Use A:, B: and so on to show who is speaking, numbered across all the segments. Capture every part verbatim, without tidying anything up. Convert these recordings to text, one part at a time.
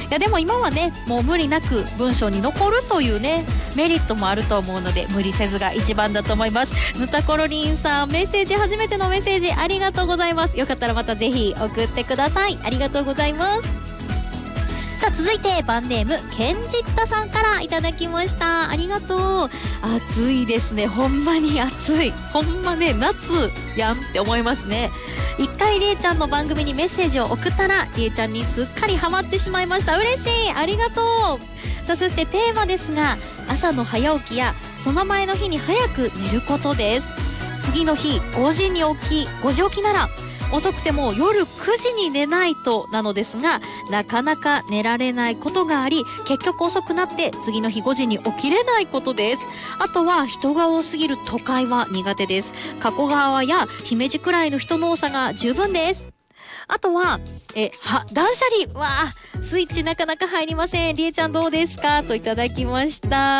A: いやでも今はねもう無理なく文章に残るというねメリットもあると思うので無理せずが一番だと思います。ぬたころりんさんメッセージ、初めてのメッセージありがとうございます。よかったらまたぜひ送ってください。ありがとうございます。さあ続いてバンネームケンジッタさんからいただきました。ありがとう。暑いですね、ほんまに暑い。ほんまね夏やんって思いますね。一回りえちゃんの番組にメッセージを送ったらりえちゃんにすっかりハマってしまいました。嬉しい、ありがとう。さあそしてテーマですが、朝の早起きやその前の日に早く寝ることです。次の日ごじに起きごじ起きなら遅くても夜くじに寝ないとなのですが、なかなか寝られないことがあり結局遅くなって次の日ごじに起きれないことです。あとは人が多すぎる都会は苦手です。加古川や姫路くらいの人の多さが十分です。あとはえは断捨離、わあスイッチなかなか入りません。りえちゃんどうですかといただきました。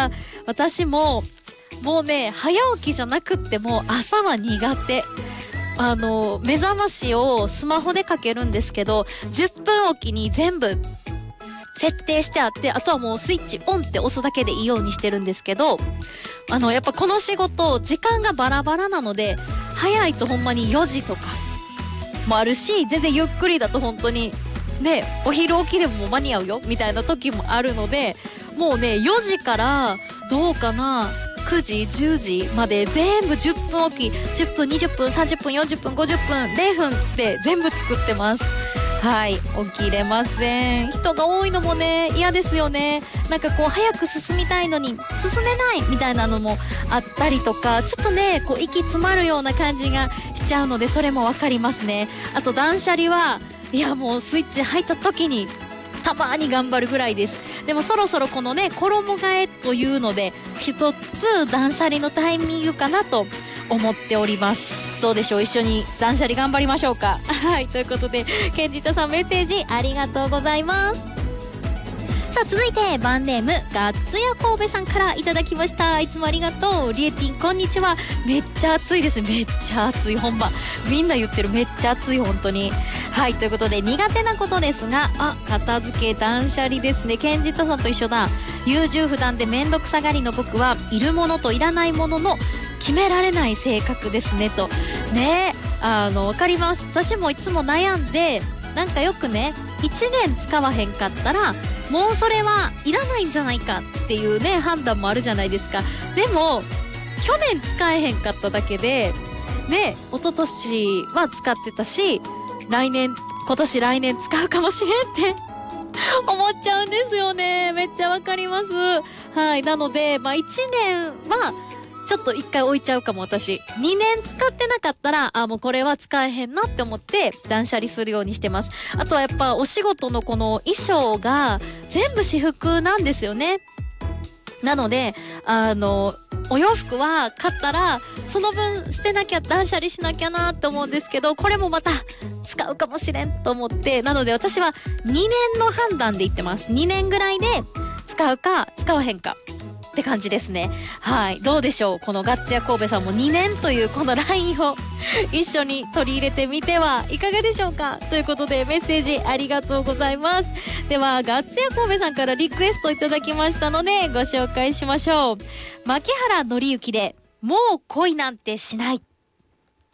A: 私ももうね早起きじゃなくっても朝は苦手。あの目覚ましをスマホでかけるんですけどじゅっぷんおきに全部設定してあって、あとはもうスイッチオンって押すだけでいいようにしてるんですけど、あのやっぱこの仕事時間がバラバラなので早いとほんまによじとかもあるし、全然ゆっくりだと本当にねお昼起きでも間に合うよみたいな時もあるので、もうねよじからどうかなくじじゅうじまで全部じゅっぷんおき、じゅっぷんにじゅっぷんさんじゅっぷんよんじゅっぷんごじゅっぷんれいふんで全部作ってます。はい、起きれません。人が多いのもね嫌ですよね。なんかこう早く進みたいのに進めないみたいなのもあったりとか、ちょっとねこう息詰まるような感じがしちゃうのでそれもわかりますね。あと断捨離はいやもうスイッチ入った時にたまに頑張るぐらいです。でもそろそろこのね衣替えというので一つ断捨離のタイミングかなと思っております。どうでしょう、一緒に断捨離頑張りましょうか。はいということでケンジタさんメッセージありがとうございます。さあ続いてバンネームガッツヤ神戸さんからいただきました。いつもありがとう。リエティンこんにちは。めっちゃ暑いです。めっちゃ暑い、本番みんな言ってる、めっちゃ暑い本当に。はいということで苦手なことですが、あ片付け断捨離ですね。ケンジタさんと一緒だ。優柔不断でめんどくさがりの僕はいるものといらないものの決められない性格ですねとね。あの分かります。私もいつも悩んで、なんかよくねいちねん使わへんかったらもうそれはいらないんじゃないかっていうね判断もあるじゃないですか。でも去年使えへんかっただけでね一昨年は使ってたし、来年今年来年使うかもしれんって思っちゃうんですよね。めっちゃわかります。はいなのでまあいちねんはちょっと一回置いちゃうかも。私にねん使ってなかったらあもうこれは使えへんなって思って断捨離するようにしてます。あとはやっぱお仕事のこの衣装が全部私服なんですよね。なのであのお洋服は買ったらその分捨てなきゃ、断捨離しなきゃなって思うんですけど、これもまた使うかもしれんと思って、なので私はにねんの判断で言ってます。にねんぐらいで使うか使わへんかって感じですね。はいどうでしょう、このガッツヤ神戸さんもにねんというこのラインを一緒に取り入れてみてはいかがでしょうか。ということでメッセージありがとうございます。ではガッツヤ神戸さんからリクエストいただきましたのでご紹介しましょう。牧原紀之でもう恋なんてしない。